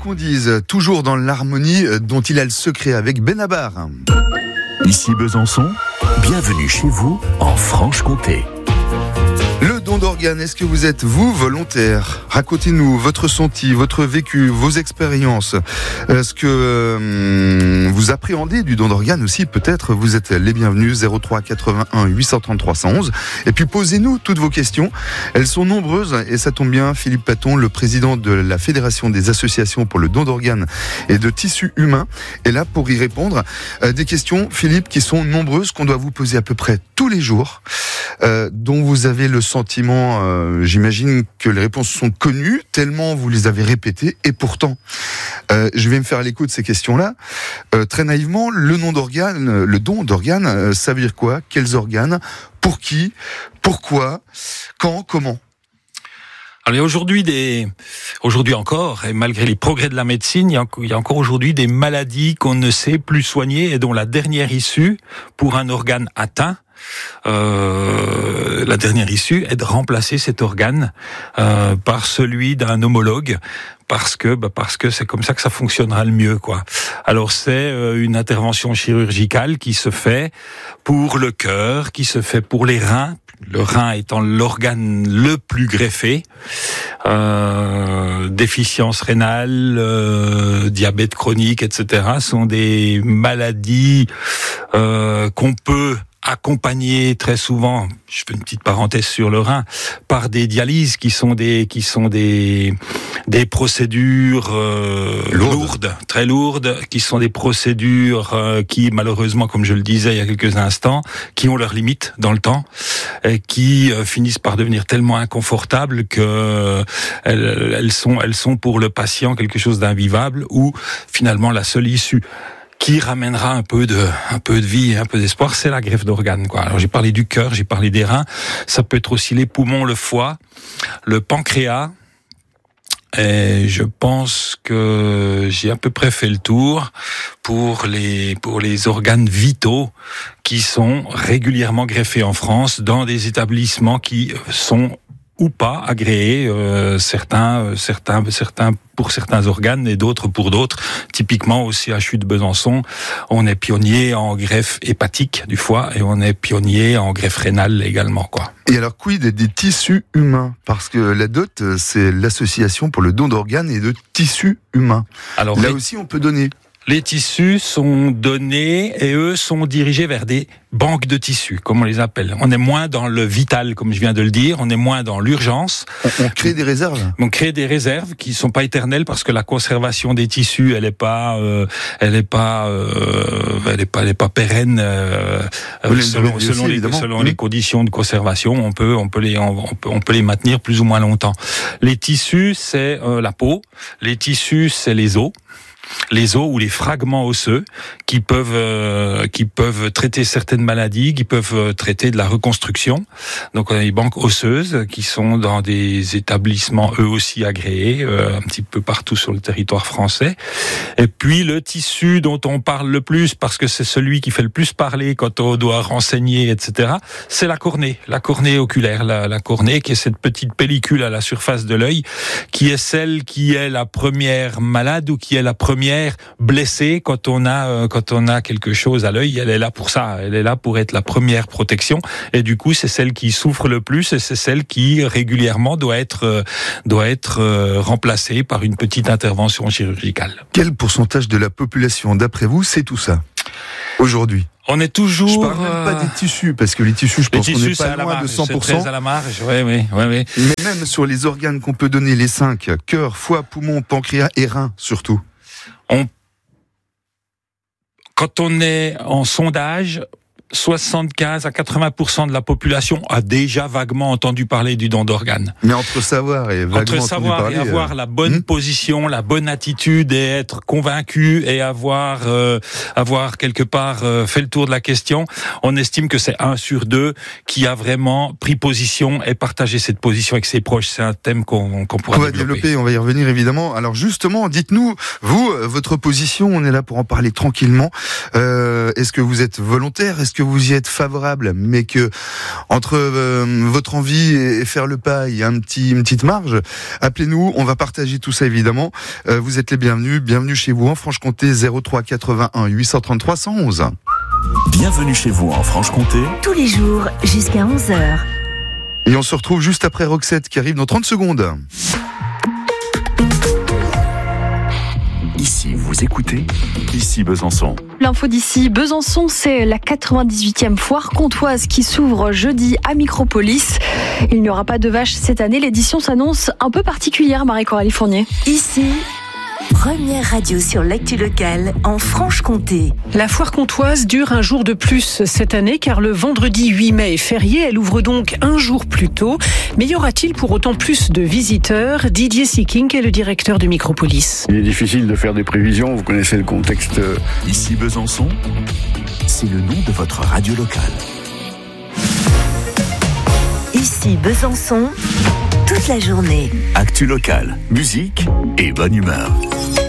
qu'on dise, toujours dans l'harmonie dont il a le secret avec Benabar. Ici Besançon, bienvenue chez vous en Franche-Comté. Le don d'organes, est-ce que vous êtes, vous, volontaire ? Racontez-nous votre ressenti, votre vécu, vos expériences. Ce que vous appréhendez du don d'organes aussi, peut-être, vous êtes les bienvenus, 03 81 833 111. Et puis posez-nous toutes vos questions. Elles sont nombreuses et ça tombe bien, Philippe Paton, le président de la Fédération des associations pour le don d'organes et de tissus humains, est là pour y répondre. Des questions, Philippe, qui sont nombreuses, qu'on doit vous poser à peu près tous les jours, dont vous avez le sentiment, j'imagine que les réponses sont connues, tellement vous les avez répétées, et pourtant, je vais me faire l'écho de ces questions-là. Très naïvement, le don d'organes, ça veut dire quoi ? Quels organes ? Pour qui ? Pourquoi ? Quand ? Comment ? Alors, il y a aujourd'hui encore, et malgré les progrès de la médecine, il y a encore aujourd'hui des maladies qu'on ne sait plus soigner et dont la dernière issue pour un organe atteint, la dernière issue est de remplacer cet organe par celui d'un homologue, parce que c'est comme ça que ça fonctionnera le mieux, quoi. Alors c'est une intervention chirurgicale qui se fait pour le cœur, qui se fait pour les reins. Le rein étant l'organe le plus greffé, déficience rénale, diabète chronique, etc. sont des maladies qu'on peut accompagner très souvent, je fais une petite parenthèse sur le rein, par des dialyses qui sont des procédures lourdes, très lourdes, qui sont des procédures qui malheureusement, comme je le disais il y a quelques instants, qui ont leurs limites dans le temps et qui finissent par devenir tellement inconfortables que elles sont pour le patient quelque chose d'invivable, ou finalement la seule issue qui ramènera un peu de vie et un peu d'espoir, c'est la greffe d'organes, quoi. Alors j'ai parlé du cœur, j'ai parlé des reins, ça peut être aussi les poumons, le foie, le pancréas, et je pense que j'ai à peu près fait le tour pour les organes vitaux qui sont régulièrement greffés en France dans des établissements qui sont ou pas agréés, certains pour certains organes et d'autres pour d'autres. Typiquement au CHU de Besançon, on est pionnier en greffe hépatique du foie et on est pionnier en greffe rénale également, quoi. Et alors, quid des tissus humains ? Parce que la DOT, c'est l'association pour le don d'organes et de tissus humains. Alors là aussi, on peut donner. Les tissus sont donnés et eux sont dirigés vers des banques de tissus, comme on les appelle. On est moins dans le vital, comme je viens de le dire, on est moins dans l'urgence. On crée des réserves. On crée des réserves qui sont pas éternelles parce que la conservation des tissus, elle est pas pérenne selon les conditions de conservation. On peut les maintenir plus ou moins longtemps. Les tissus, c'est la peau. Les tissus, c'est les os. Les os ou les fragments osseux qui peuvent traiter certaines maladies, qui peuvent traiter de la reconstruction. Donc on a des banques osseuses qui sont dans des établissements eux aussi agréés, un petit peu partout sur le territoire français. Et puis le tissu dont on parle le plus, parce que c'est celui qui fait le plus parler quand on doit renseigner, etc., c'est la cornée oculaire, la cornée qui est cette petite pellicule à la surface de l'œil, qui est celle qui est la première malade ou qui est la première blessée quand on a quelque chose à l'œil. Elle est là pour ça, elle est là pour être la première protection, et du coup c'est celle qui souffre le plus et c'est celle qui régulièrement doit être remplacée par une petite intervention chirurgicale. Quel pourcentage de la population, d'après vous, c'est tout ça aujourd'hui ? On est toujours... Je parle même pas des tissus, parce que les tissus, je pense qu'on n'est pas loin de 100%. C'est très à la marge, oui. Mais même sur les organes qu'on peut donner, les 5, cœur, foie, poumon, pancréas et rein, surtout. Quand on est en sondage, 75 à 80% de la population a déjà vaguement entendu parler du don d'organes. Mais entre savoir et avoir la bonne position, la bonne attitude et être convaincu et avoir quelque part fait le tour de la question, on estime que c'est 1 sur 2 qui a vraiment pris position et partagé cette position avec ses proches. C'est un thème qu'on pourra développer. On va y revenir évidemment. Alors justement, dites-nous, vous, votre position, on est là pour en parler tranquillement. Est-ce que vous êtes volontaire ? Est-ce que vous y êtes favorable, mais que entre votre envie et faire le pas, il y a une petite marge, appelez-nous, on va partager tout ça évidemment. Vous êtes les bienvenus, bienvenue chez vous en Franche-Comté, 03 81 833 111. Bienvenue chez vous en Franche-Comté. Tous les jours jusqu'à 11h. Et on se retrouve juste après Roxette qui arrive dans 30 secondes. Ici, vous écoutez, ici Besançon. L'info d'ici Besançon, c'est la 98e foire comtoise qui s'ouvre jeudi à Micropolis. Il n'y aura pas de vaches cette année. L'édition s'annonce un peu particulière, Marie-Coralie Fournier. Ici, première radio sur l'actu locale en Franche-Comté. La foire comtoise dure un jour de plus cette année car le vendredi 8 mai est férié. Elle ouvre donc un jour plus tôt. Mais y aura-t-il pour autant plus de visiteurs ? Didier Seeking est le directeur de Micropolis. Il est difficile de faire des prévisions, vous connaissez le contexte. Ici Besançon, c'est le nom de votre radio locale. Ici Besançon, toute la journée. Actu locale, musique et bonne humeur.